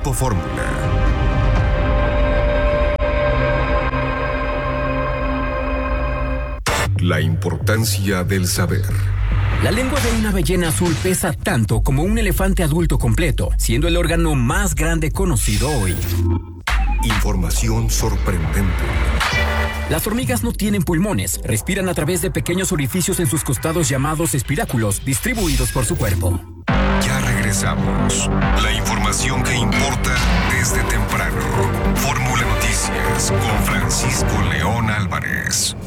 Grupo Fórmula. La importancia del saber. La lengua de una ballena azul pesa tanto como un elefante adulto completo, siendo el órgano más grande conocido hoy. Información sorprendente. Las hormigas no tienen pulmones, respiran a través de pequeños orificios en sus costados llamados espiráculos, distribuidos por su cuerpo. Ya regresamos. La información que importa desde temprano. Fórmula Noticias con Francisco León Álvarez.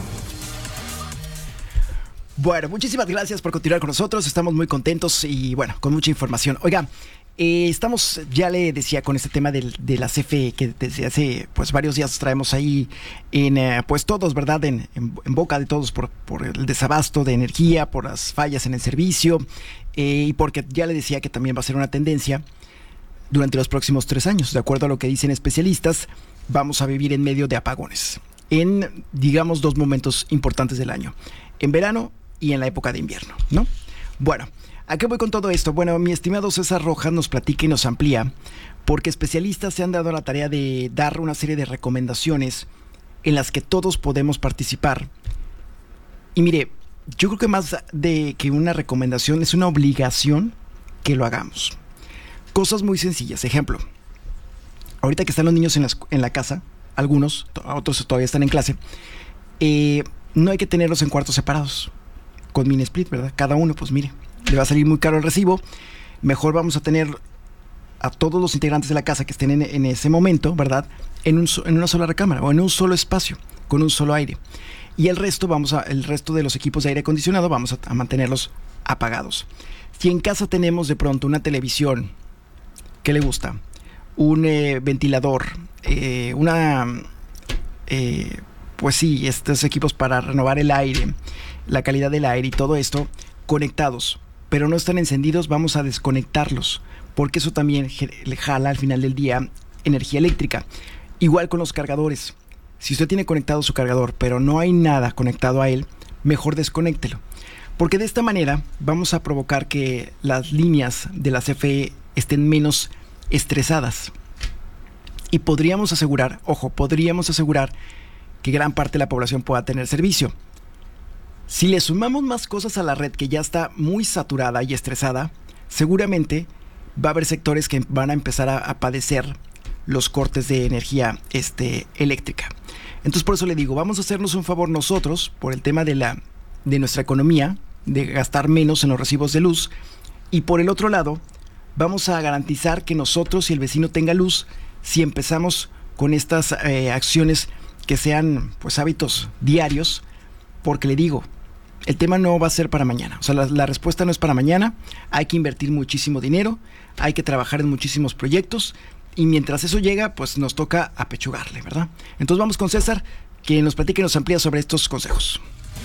Bueno, muchísimas gracias por continuar con nosotros. Estamos muy contentos y bueno, con mucha información. Oiga, estamos, ya le decía, con este tema de la CFE que desde hace pues varios días traemos ahí pues todos, ¿verdad? En boca de todos por el desabasto de energía, por las fallas en el servicio y porque ya le decía que también va a ser una tendencia durante los próximos 3 años. De acuerdo a lo que dicen especialistas, vamos a vivir en medio de apagones en, digamos, 2 momentos importantes del año, en verano y en la época de invierno, ¿no? Bueno, ¿a qué voy con todo esto? Bueno, mi estimado César Rojas nos platica y nos amplía, porque especialistas se han dado la tarea de dar una serie de recomendaciones en las que todos podemos participar. Y mire, yo creo que más de que una recomendación es una obligación que lo hagamos. Cosas muy sencillas. Ejemplo, ahorita que están los niños en la casa, algunos, otros todavía están en clase, no hay que tenerlos en cuartos separados, con mini split, ¿verdad? Cada uno, pues mire, le va a salir muy caro el recibo. Mejor vamos a tener a todos los integrantes de la casa que estén en ese momento, ¿verdad? En una sola recámara o en un solo espacio, con un solo aire. Y el resto de los equipos de aire acondicionado vamos a mantenerlos apagados. Si en casa tenemos de pronto una televisión, ¿qué le gusta? Un ventilador, pues sí, estos equipos para renovar el aire, la calidad del aire y todo esto, conectados, pero no están encendidos, vamos a desconectarlos, porque eso también le jala al final del día energía eléctrica. Igual con los cargadores. Si usted tiene conectado su cargador, pero no hay nada conectado a él, mejor desconéctelo. Porque de esta manera vamos a provocar que las líneas de la CFE estén menos estresadas. Y podríamos asegurar que gran parte de la población pueda tener servicio. Si le sumamos más cosas a la red que ya está muy saturada y estresada, seguramente va a haber sectores que van a empezar a padecer los cortes de energía eléctrica. Entonces por eso le digo, vamos a hacernos un favor nosotros por el tema de nuestra economía, de gastar menos en los recibos de luz, y por el otro lado vamos a garantizar que nosotros y el vecino tenga luz si empezamos con estas acciones que sean pues hábitos diarios, porque le digo, el tema no va a ser para mañana. O sea, la respuesta no es para mañana. Hay que invertir muchísimo dinero, hay que trabajar en muchísimos proyectos y mientras eso llega, pues nos toca apechugarle, ¿verdad? Entonces vamos con César, que nos platique y nos amplía sobre estos consejos.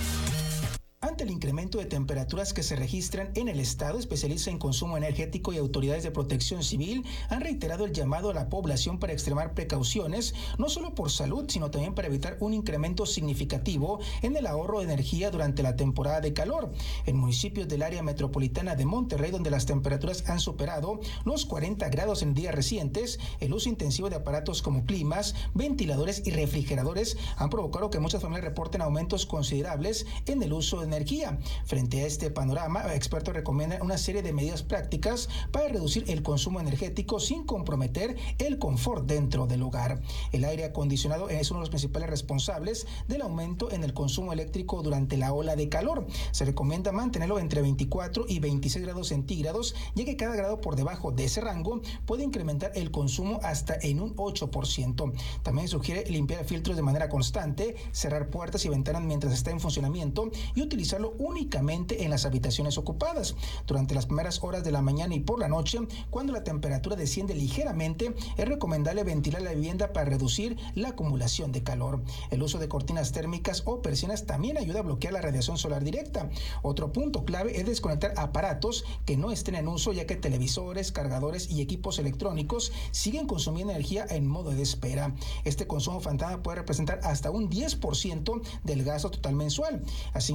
Ante el incremento de temperaturas que se registran en el estado, especialistas en consumo energético y autoridades de protección civil han reiterado el llamado a la población para extremar precauciones, no solo por salud, sino también para evitar un incremento significativo en el ahorro de energía durante la temporada de calor. En municipios del área metropolitana de Monterrey, donde las temperaturas han superado los 40 grados en días recientes, el uso intensivo de aparatos como climas, ventiladores y refrigeradores han provocado que muchas familias reporten aumentos considerables en el uso de energía. Frente a este panorama, expertos recomiendan una serie de medidas prácticas para reducir el consumo energético sin comprometer el confort dentro del hogar. El aire acondicionado es uno de los principales responsables del aumento en el consumo eléctrico durante la ola de calor. Se recomienda mantenerlo entre 24 y 26 grados centígrados, ya que cada grado por debajo de ese rango puede incrementar el consumo hasta en un 8%. También sugiere limpiar filtros de manera constante, cerrar puertas y ventanas mientras está en funcionamiento y utilizarlo únicamente en las habitaciones ocupadas. Durante las primeras horas de la mañana y por la noche, cuando la temperatura desciende ligeramente, es recomendable ventilar la vivienda para reducir la acumulación de calor. El uso de cortinas térmicas o persianas también ayuda a bloquear la radiación solar directa. Otro punto clave es desconectar aparatos que no estén en uso, ya que televisores, cargadores y equipos electrónicos siguen consumiendo energía en modo de espera. Este consumo fantasma puede representar hasta un 10% del gasto total mensual. Así no se aconseja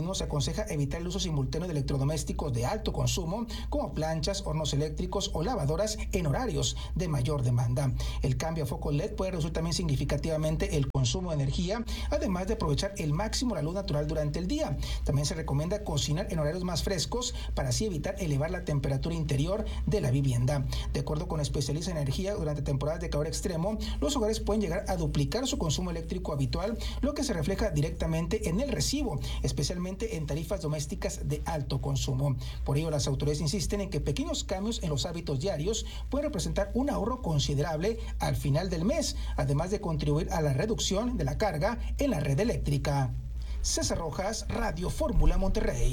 aconseja evitar el uso simultáneo de electrodomésticos de alto consumo, como planchas, hornos eléctricos o lavadoras en horarios de mayor demanda. El cambio a foco LED puede reducir también significativamente el consumo de energía, además de aprovechar el máximo la luz natural durante el día. También se recomienda cocinar en horarios más frescos para así evitar elevar la temperatura interior de la vivienda. De acuerdo con especialistas en energía, durante temporadas de calor extremo, los hogares pueden llegar a duplicar su consumo eléctrico habitual, lo que se refleja directamente en el recibo, especialmente en tarifas domésticas de alto consumo. Por ello, las autoridades insisten en que pequeños cambios en los hábitos diarios pueden representar un ahorro considerable al final del mes, además de contribuir a la reducción de la carga en la red eléctrica. César Rojas, Radio Fórmula Monterrey.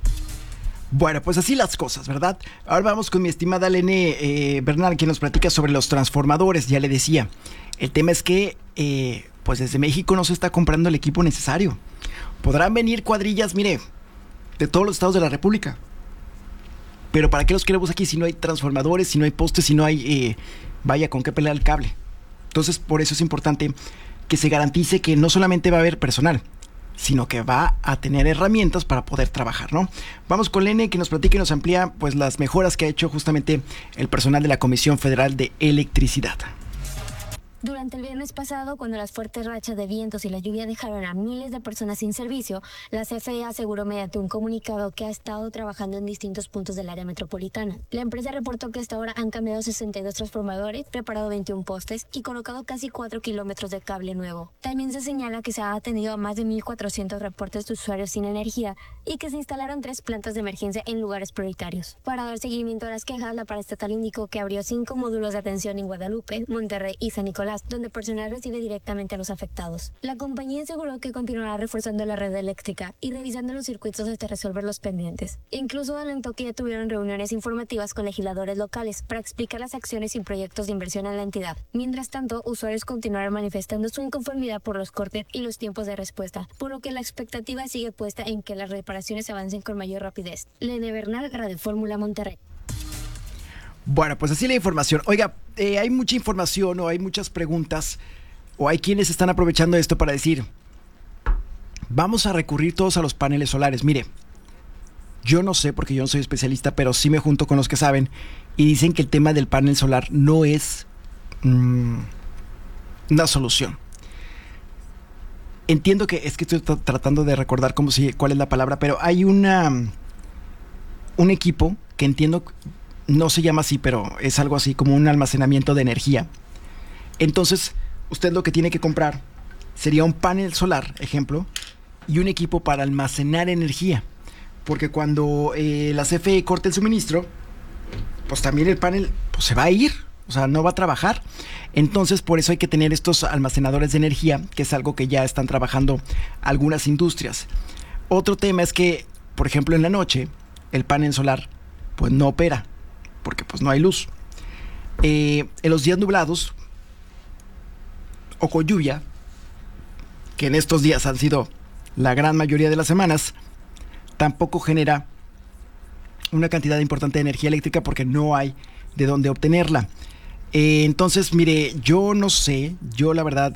Bueno, pues así las cosas, ¿verdad? Ahora vamos con mi estimada Lene Bernal, quien nos platica sobre los transformadores. Ya le decía, el tema es que pues desde México no se está comprando el equipo necesario. Podrán venir cuadrillas, mire, de todos los estados de la República, pero ¿para qué los queremos aquí si no hay transformadores, si no hay postes, si no hay, vaya, con qué pelear el cable? Entonces, por eso es importante que se garantice que no solamente va a haber personal, sino que va a tener herramientas para poder trabajar, ¿no? Vamos con Lene, que nos platique y nos amplía pues las mejoras que ha hecho justamente el personal de la Comisión Federal de Electricidad. Durante el viernes pasado, cuando las fuertes rachas de vientos y la lluvia dejaron a miles de personas sin servicio, la CFE aseguró mediante un comunicado que ha estado trabajando en distintos puntos del área metropolitana. La empresa reportó que hasta ahora han cambiado 62 transformadores, reparado 21 postes y colocado casi 4 kilómetros de cable nuevo. También se señala que se ha atendido a más de 1,400 reportes de usuarios sin energía y que se instalaron 3 plantas de emergencia en lugares prioritarios. Para dar seguimiento a las quejas, la paraestatal indicó que abrió 5 módulos de atención en Guadalupe, Monterrey y San Nicolás, donde personal recibe directamente a los afectados. La compañía aseguró que continuará reforzando la red eléctrica y revisando los circuitos hasta resolver los pendientes. Incluso adelantó que ya tuvieron reuniones informativas con legisladores locales para explicar las acciones y proyectos de inversión en la entidad. Mientras tanto, usuarios continuaron manifestando su inconformidad por los cortes y los tiempos de respuesta, por lo que la expectativa sigue puesta en que las reparaciones avancen con mayor rapidez. Lene Bernal, Radio Fórmula Monterrey. Bueno, pues así la información. Oiga, hay mucha información o hay muchas preguntas o hay quienes están aprovechando esto para decir, vamos a recurrir todos a los paneles solares. Mire, yo no sé porque yo no soy especialista, pero sí me junto con los que saben y dicen que el tema del panel solar no es una solución. Entiendo que es que estoy tratando de recordar cuál es la palabra, pero hay un equipo que entiendo no se llama así, pero es algo así como un almacenamiento de energía. Entonces, usted lo que tiene que comprar sería un panel solar, ejemplo, y un equipo para almacenar energía. Porque cuando la CFE corte el suministro, pues también el panel pues, se va a ir, o sea, no va a trabajar. Entonces, por eso hay que tener estos almacenadores de energía, que es algo que ya están trabajando algunas industrias. Otro tema es que, por ejemplo, en la noche, el panel solar pues no opera, porque pues no hay luz. En los días nublados o con lluvia, que en estos días han sido la gran mayoría de las semanas, tampoco genera una cantidad importante de energía eléctrica porque no hay de dónde obtenerla. Entonces, mire, yo no sé, yo la verdad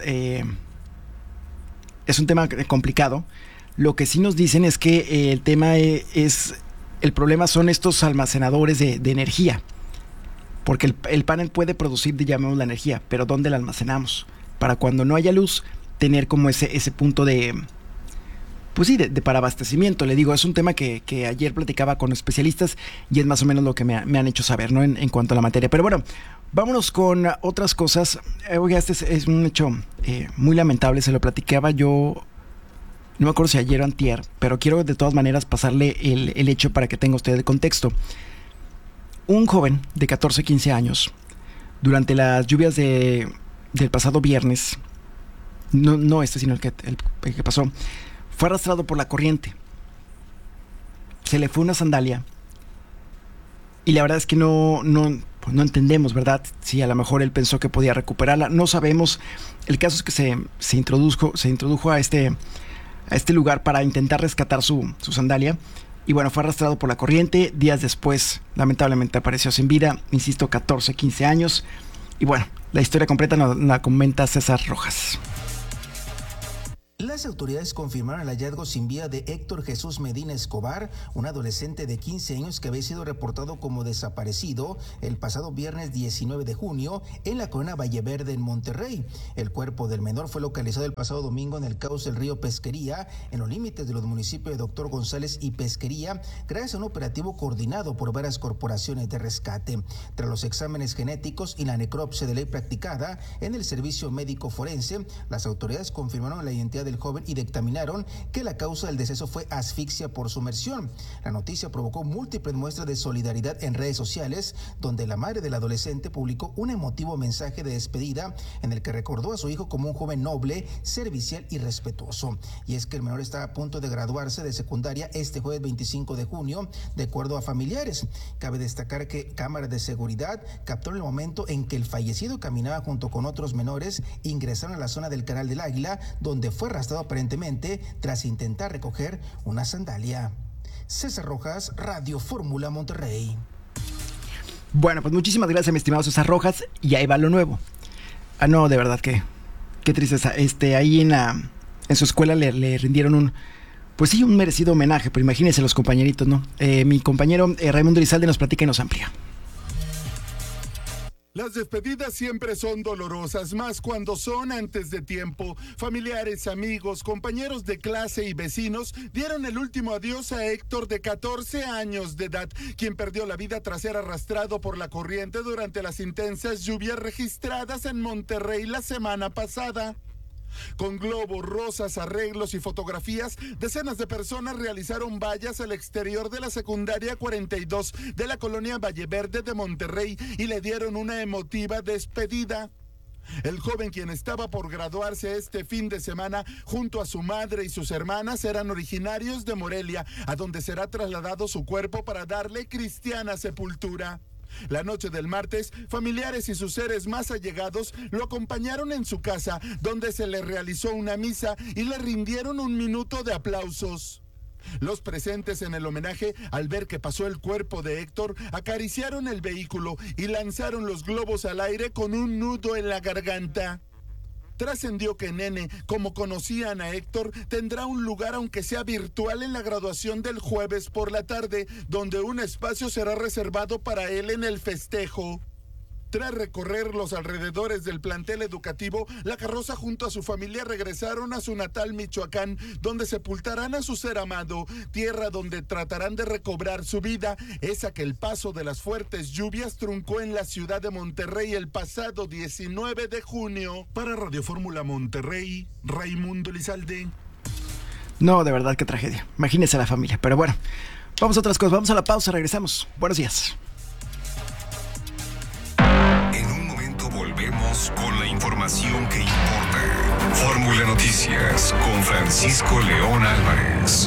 es un tema complicado. Lo que sí nos dicen es que el tema el problema son estos almacenadores de energía, porque el panel puede producir, llamemos la energía, pero ¿dónde la almacenamos? Para cuando no haya luz, tener como ese punto de, pues sí, para abastecimiento. Le digo, es un tema que ayer platicaba con especialistas y es más o menos lo que me han hecho saber, ¿no? En cuanto a la materia. Pero bueno, vámonos con otras cosas. Oiga, este es un hecho muy lamentable, se lo platicaba yo. No me acuerdo si ayer o antier, pero quiero de todas maneras pasarle el hecho para que tenga usted el contexto. Un joven de 14, 15 años, durante las lluvias del pasado viernes, no este, sino el que pasó, fue arrastrado por la corriente. Se le fue una sandalia y la verdad es que no entendemos, ¿verdad? Si a lo mejor él pensó que podía recuperarla, no sabemos. El caso es que se introdujo a este lugar para intentar rescatar su sandalia y bueno, fue arrastrado por la corriente. Días después lamentablemente apareció sin vida, insisto, 14, 15 años y bueno, la historia completa la comenta César Rojas. Las autoridades confirmaron el hallazgo sin vida de Héctor Jesús Medina Escobar, un adolescente de 15 años que había sido reportado como desaparecido el pasado viernes 19 de junio en la colonia Valleverde en Monterrey. El cuerpo del menor fue localizado el pasado domingo en el cauce del río Pesquería, en los límites de los municipios de Doctor González y Pesquería, gracias a un operativo coordinado por varias corporaciones de rescate. Tras los exámenes genéticos y la necropsia de ley practicada en el servicio médico forense, las autoridades confirmaron la identidad del joven y dictaminaron que la causa del deceso fue asfixia por sumersión. La noticia provocó múltiples muestras de solidaridad en redes sociales, donde la madre del adolescente publicó un emotivo mensaje de despedida en el que recordó a su hijo como un joven noble, servicial y respetuoso. Y es que el menor está a punto de graduarse de secundaria este jueves 25 de junio, de acuerdo a familiares. Cabe destacar que cámaras de seguridad captaron el momento en que el fallecido caminaba junto con otros menores, ingresaron a la zona del Canal del Águila, donde fue arrestado aparentemente tras intentar recoger una sandalia. César Rojas, Radio Fórmula Monterrey. Bueno, pues muchísimas gracias, mi estimado César Rojas, y ahí va lo nuevo. Ah, no, de verdad que qué tristeza. Ahí en su escuela le rindieron un merecido homenaje, pero imagínense los compañeritos, ¿no? Mi compañero Raimundo Elizalde nos platica y nos amplía. Las despedidas siempre son dolorosas, más cuando son antes de tiempo. Familiares, amigos, compañeros de clase y vecinos dieron el último adiós a Héctor, de 14 años de edad, quien perdió la vida tras ser arrastrado por la corriente durante las intensas lluvias registradas en Monterrey la semana pasada. Con globos, rosas, arreglos y fotografías, decenas de personas realizaron vallas al exterior de la secundaria 42 de la colonia Valleverde de Monterrey y le dieron una emotiva despedida. El joven, quien estaba por graduarse este fin de semana junto a su madre y sus hermanas, eran originarios de Morelia, a donde será trasladado su cuerpo para darle cristiana sepultura. La noche del martes, familiares y sus seres más allegados lo acompañaron en su casa, donde se le realizó una misa y le rindieron un minuto de aplausos. Los presentes en el homenaje, al ver que pasó el cuerpo de Héctor, acariciaron el vehículo y lanzaron los globos al aire con un nudo en la garganta. Trascendió que Nene, como conocían a Héctor, tendrá un lugar, aunque sea virtual, en la graduación del jueves por la tarde, donde un espacio será reservado para él en el festejo. Tras recorrer los alrededores del plantel educativo, la carroza junto a su familia regresaron a su natal Michoacán, donde sepultarán a su ser amado, tierra donde tratarán de recobrar su vida, esa que el paso de las fuertes lluvias truncó en la ciudad de Monterrey el pasado 19 de junio. Para Radio Fórmula Monterrey, Raimundo Elizalde. No, de verdad, qué tragedia. Imagínense a la familia. Pero bueno, vamos a otras cosas. Vamos a la pausa, regresamos. Buenos días. Volvemos con la información que importa. Fórmula Noticias con Francisco León Álvarez.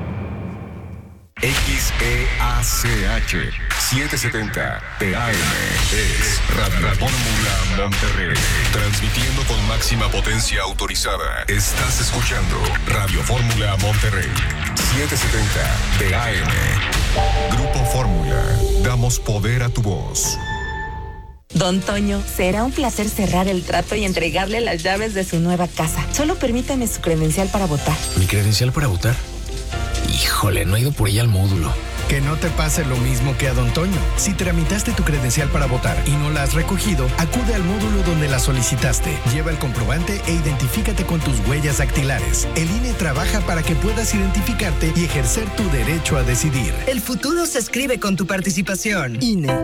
XEACH 770 AM es Radio Fórmula Monterrey. Transmitiendo con máxima potencia autorizada. Estás escuchando Radio Fórmula Monterrey 770 AM. Grupo Fórmula. Damos poder a tu voz. Don Toño, será un placer cerrar el trato y entregarle las llaves de su nueva casa. Solo permítame su credencial para votar. ¿Mi credencial para votar? Híjole, no he ido por ella al módulo. Que no te pase lo mismo que a Don Toño. Si tramitaste tu credencial para votar y no la has recogido, acude al módulo donde la solicitaste. Lleva el comprobante e identifícate con tus huellas dactilares. El INE trabaja para que puedas identificarte y ejercer tu derecho a decidir. El futuro se escribe con tu participación. INE.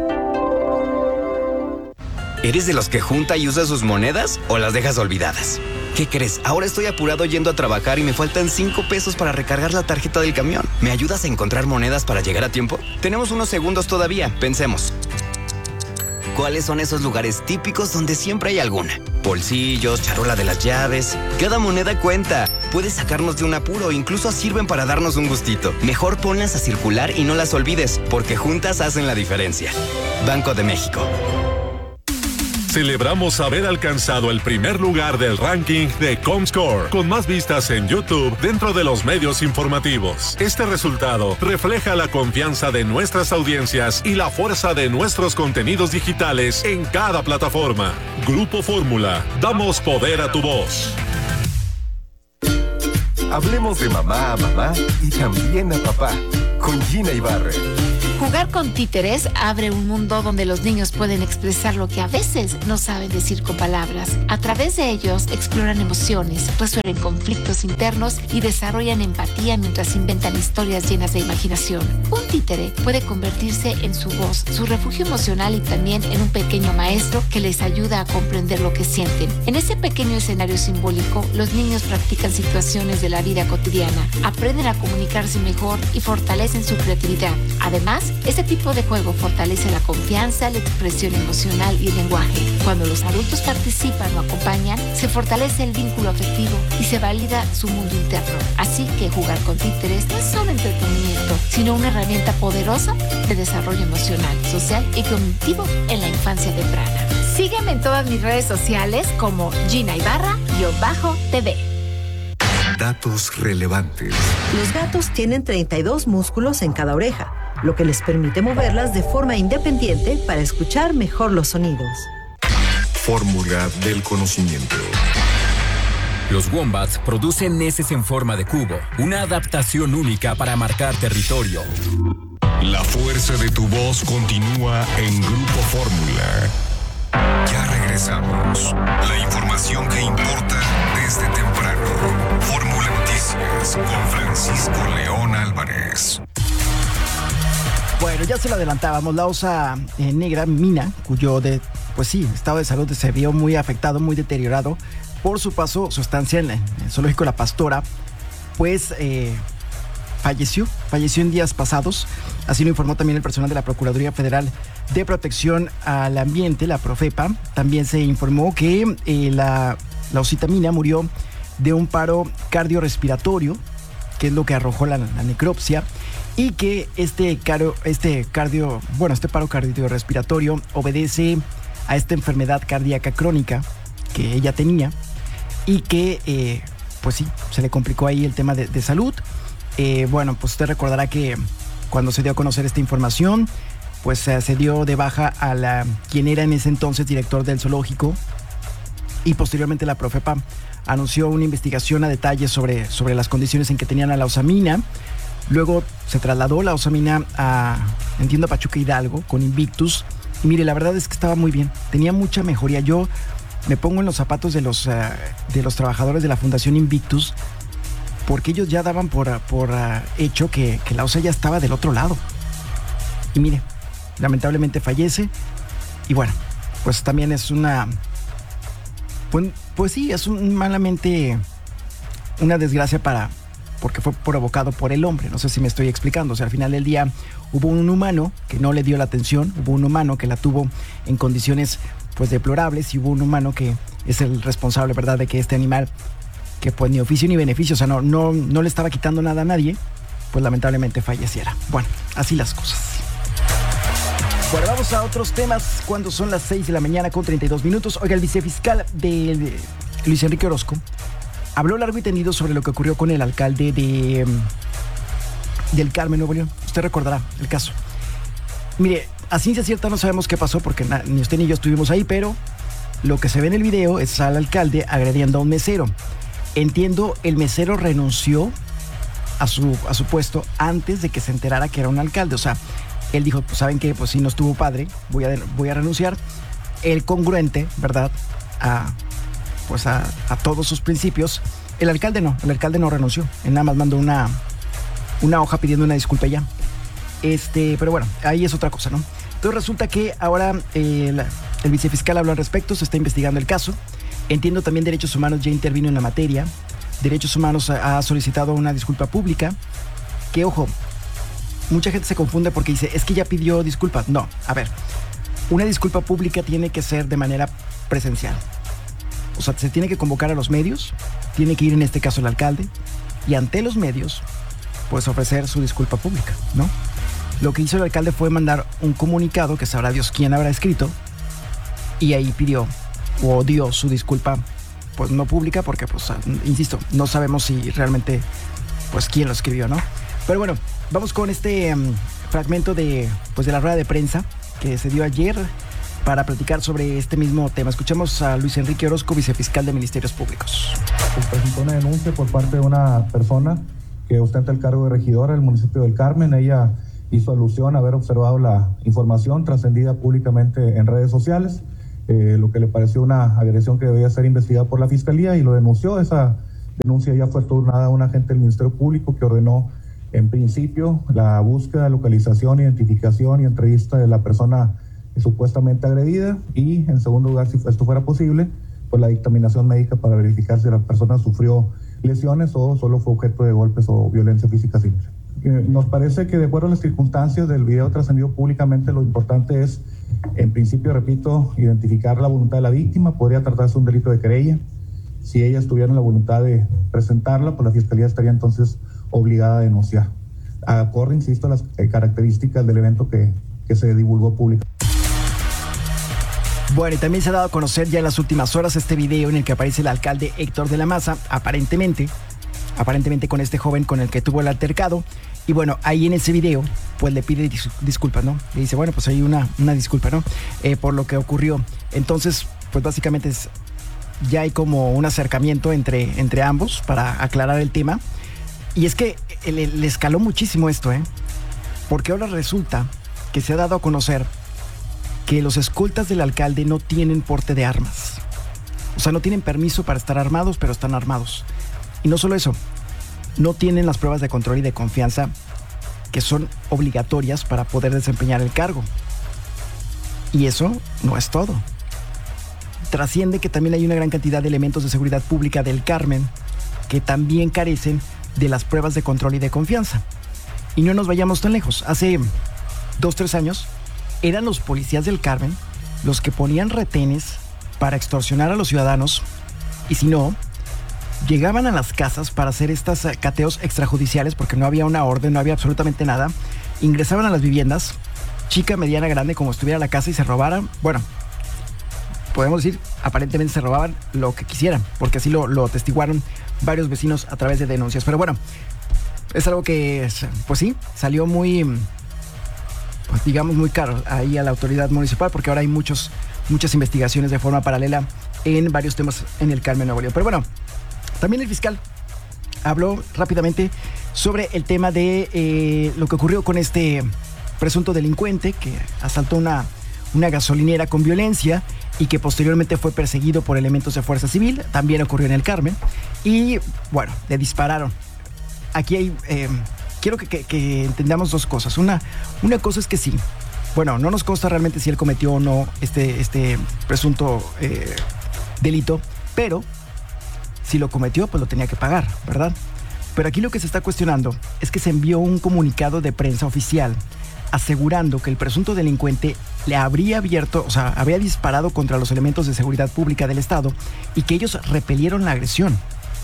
¿Eres de los que junta y usa sus monedas o las dejas olvidadas? ¿Qué crees? Ahora estoy apurado yendo a trabajar y me faltan 5 pesos para recargar la tarjeta del camión. ¿Me ayudas a encontrar monedas para llegar a tiempo? Tenemos unos segundos todavía, pensemos. ¿Cuáles son esos lugares típicos donde siempre hay alguna? Bolsillos, charola de las llaves. Cada moneda cuenta. Puedes sacarnos de un apuro, incluso sirven para darnos un gustito. Mejor ponlas a circular y no las olvides, porque juntas hacen la diferencia. Banco de México. Celebramos haber alcanzado el primer lugar del ranking de Comscore, con más vistas en YouTube dentro de los medios informativos. Este resultado refleja la confianza de nuestras audiencias y la fuerza de nuestros contenidos digitales en cada plataforma. Grupo Fórmula, damos poder a tu voz. Hablemos de mamá a mamá y también a papá, con Gina Ibarra. Jugar con títeres abre un mundo donde los niños pueden expresar lo que a veces no saben decir con palabras. A través de ellos exploran emociones, resuelven conflictos internos y desarrollan empatía mientras inventan historias llenas de imaginación. Un títere puede convertirse en su voz, su refugio emocional y también en un pequeño maestro que les ayuda a comprender lo que sienten. En ese pequeño escenario simbólico, los niños practican situaciones de la vida cotidiana, aprenden a comunicarse mejor y fortalecen su creatividad. Además, este tipo de juego fortalece la confianza, la expresión emocional y el lenguaje. Cuando los adultos participan o acompañan, se fortalece el vínculo afectivo y se valida su mundo interno. Así que jugar con títeres no es solo entretenimiento, sino una herramienta poderosa de desarrollo emocional, social y cognitivo en la infancia temprana. Sígueme en todas mis redes sociales como Gina Ibarra-TV. Datos relevantes. Los gatos tienen 32 músculos en cada oreja, lo que les permite moverlas de forma independiente para escuchar mejor los sonidos. Fórmula del conocimiento. Los wombats producen heces en forma de cubo, una adaptación única para marcar territorio. La fuerza de tu voz continúa en Grupo Fórmula. Ya regresamos. La información que importa desde temprano. Fórmula Noticias con Francisco León Álvarez. Bueno, ya se lo adelantábamos, la osa negra Mina, cuyo estado de salud se vio muy afectado, muy deteriorado por su estancia en el zoológico La Pastora, pues falleció en días pasados. Así lo informó también el personal de la Procuraduría Federal de Protección al Ambiente, la Profepa. También se informó que la osita Mina murió de un paro cardiorrespiratorio, que es lo que arrojó la necropsia, y que este paro cardiorrespiratorio obedece a esta enfermedad cardíaca crónica que ella tenía y que se le complicó ahí el tema de salud. Pues usted recordará que cuando se dio a conocer esta información, pues se dio de baja a quien era en ese entonces director del zoológico, y posteriormente la Profepa anunció una investigación a detalle sobre las condiciones en que tenían a la osa Mina. Luego se trasladó la osa Mina a Pachuca Hidalgo con Invictus. Y mire, la verdad es que estaba muy bien. Tenía mucha mejoría. Yo me pongo en los zapatos de los trabajadores de la Fundación Invictus, porque ellos ya daban por hecho que la osa ya estaba del otro lado. Y mire, lamentablemente fallece. Y bueno, pues también es es malamente una desgracia porque fue provocado por el hombre. No sé si me estoy explicando. O sea, al final del día hubo un humano que no le dio la atención, hubo un humano que la tuvo en condiciones deplorables, y hubo un humano que es el responsable, ¿verdad?, de que este animal, que ni oficio ni beneficio, o sea, no le estaba quitando nada a nadie, pues lamentablemente falleciera. Bueno, así las cosas. Bueno, vamos a otros temas cuando son las 6 de la mañana con 32 minutos. Oiga, el vicefiscal de Luis Enrique Orozco habló largo y tendido sobre lo que ocurrió con el alcalde del Carmen, Nuevo León. Usted recordará el caso. Mire, a ciencia cierta no sabemos qué pasó porque ni usted ni yo estuvimos ahí, pero lo que se ve en el video es al alcalde agrediendo a un mesero. Entiendo, el mesero renunció a su puesto antes de que se enterara que era un alcalde. O sea, él dijo, pues ¿saben qué? Pues si no estuvo padre, voy a renunciar. El congruente, ¿verdad?, a todos sus principios. El alcalde no renunció. Él nada más mandó una hoja pidiendo una disculpa ya. Pero bueno, ahí es otra cosa, ¿no? Entonces resulta que ahora el vicefiscal habló al respecto, se está investigando el caso. Entiendo también Derechos Humanos ya intervino en la materia. Derechos Humanos ha solicitado una disculpa pública. Que, ojo, mucha gente se confunde porque dice, es que ya pidió disculpas. No, a ver, una disculpa pública tiene que ser de manera presencial. O sea, se tiene que convocar a los medios, tiene que ir en este caso el alcalde, y ante los medios, pues ofrecer su disculpa pública, ¿no? Lo que hizo el alcalde fue mandar un comunicado, que sabrá Dios quién habrá escrito, y ahí pidió o dio su disculpa, pues no pública, porque, pues, insisto, no sabemos si realmente, pues, quién lo escribió, ¿no? Pero bueno, vamos con este fragmento de la rueda de prensa que se dio ayer para platicar sobre este mismo tema. Escuchamos a Luis Enrique Orozco, vicefiscal de Ministerios Públicos. Se presentó una denuncia por parte de una persona que ostenta el cargo de regidora del municipio del Carmen. Ella hizo alusión a haber observado la información trascendida públicamente en redes sociales, lo que le pareció una agresión que debía ser investigada por la Fiscalía, y lo denunció. Esa denuncia ya fue turnada a un agente del Ministerio Público que ordenó en principio la búsqueda, localización, identificación y entrevista de la persona supuestamente agredida, y en segundo lugar, si esto fuera posible, pues la dictaminación médica para verificar si la persona sufrió lesiones o solo fue objeto de golpes o violencia física simple. Nos parece que de acuerdo a las circunstancias del video trascendido públicamente, lo importante es, en principio, repito, identificar la voluntad de la víctima. Podría tratarse de un delito de querella. Si ella estuviera en la voluntad de presentarla, pues la Fiscalía estaría entonces obligada a denunciar. Acorde, insisto, a las características del evento que se divulgó públicamente. Bueno, y también se ha dado a conocer ya en las últimas horas este video en el que aparece el alcalde Héctor de la Maza, aparentemente con este joven con el que tuvo el altercado. Y bueno, ahí en ese video, pues le pide disculpas, ¿no? Le dice, bueno, pues hay una disculpa, ¿no? Por lo que ocurrió. Entonces, pues básicamente ya hay como un acercamiento entre ambos para aclarar el tema. Y es que le escaló muchísimo esto, porque ahora resulta que se ha dado a conocer que los escoltas del alcalde no tienen porte de armas. O sea, no tienen permiso para estar armados, pero están armados. Y no solo eso, no tienen las pruebas de control y de confianza que son obligatorias para poder desempeñar el cargo. Y eso no es todo. Trasciende que también hay una gran cantidad de elementos de seguridad pública del Carmen que también carecen de las pruebas de control y de confianza. Y no nos vayamos tan lejos. Hace 2-3 años eran los policías del Carmen los que ponían retenes para extorsionar a los ciudadanos, y si no, llegaban a las casas para hacer estos cateos extrajudiciales porque no había una orden, no había absolutamente nada. Ingresaban a las viviendas, chica, mediana, grande, como estuviera la casa, y se robaran. Bueno, podemos decir, aparentemente se robaban lo que quisieran, porque así lo atestiguaron varios vecinos a través de denuncias. Pero bueno, es algo que, pues sí, salió muy, pues digamos, muy caro ahí a la autoridad municipal, porque ahora hay muchas investigaciones de forma paralela en varios temas en el Carmen, Nuevo León. Pero bueno, también el fiscal habló rápidamente sobre el tema de lo que ocurrió con este presunto delincuente que asaltó una gasolinera con violencia y que posteriormente fue perseguido por elementos de Fuerza Civil. También ocurrió en el Carmen. Y bueno, le dispararon. Aquí hay... quiero que entendamos dos cosas. Una cosa es que sí. Bueno, no nos consta realmente si él cometió o no este presunto delito, pero si lo cometió, pues lo tenía que pagar, ¿verdad? Pero aquí lo que se está cuestionando es que se envió un comunicado de prensa oficial asegurando que el presunto delincuente le habría había disparado contra los elementos de seguridad pública del Estado y que ellos repelieron la agresión.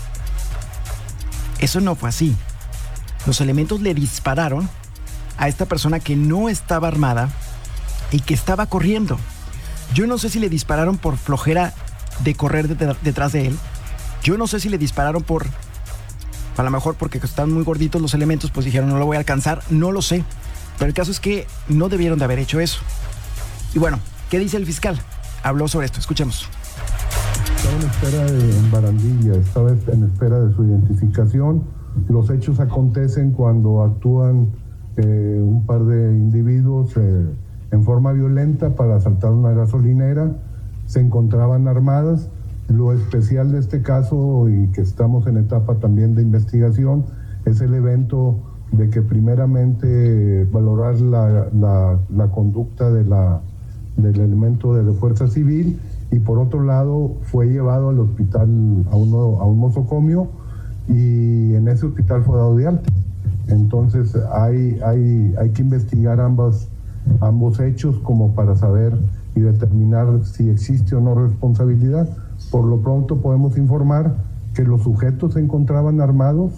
Eso no fue así. Los elementos le dispararon a esta persona que no estaba armada y que estaba corriendo. Yo no sé si le dispararon por flojera de correr detrás de él. Yo no sé si le dispararon a lo mejor porque están muy gorditos los elementos, pues dijeron no lo voy a alcanzar, no lo sé. Pero el caso es que no debieron de haber hecho eso. Y bueno, ¿qué dice el fiscal? Habló sobre esto, escuchemos. Estaba en espera en Barandilla, estaba en espera de su identificación. Los hechos acontecen cuando actúan un par de individuos en forma violenta para asaltar una gasolinera. Se encontraban armadas. Lo especial de este caso, y que estamos en etapa también de investigación, es el evento de que primeramente valorar la conducta del elemento de la Fuerza Civil, y por otro lado fue llevado al hospital a un nosocomio, y en ese hospital fue dado de alta. Entonces hay que investigar ambos hechos como para saber y determinar si existe o no responsabilidad. Por lo pronto podemos informar que los sujetos se encontraban armados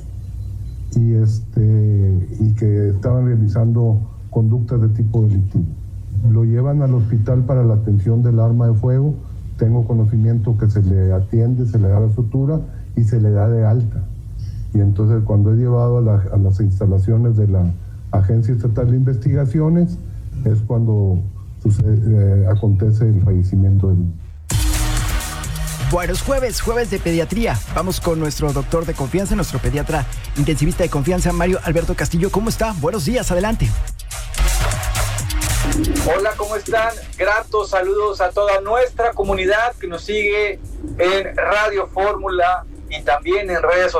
y que estaban realizando conductas de tipo delictivo. Lo llevan al hospital para la atención del arma de fuego. Tengo conocimiento que se le atiende, se le da la sutura y se le da de alta. Y entonces cuando es llevado a las instalaciones de la Agencia Estatal de Investigaciones es cuando acontece el fallecimiento del niño. Bueno, es jueves de pediatría. Vamos con nuestro doctor de confianza, nuestro pediatra intensivista de confianza, Mario Alberto Castillo. ¿Cómo está? Buenos días, adelante. Hola, ¿cómo están? Gratos saludos a toda nuestra comunidad que nos sigue en Radio Fórmula y también en redes sociales.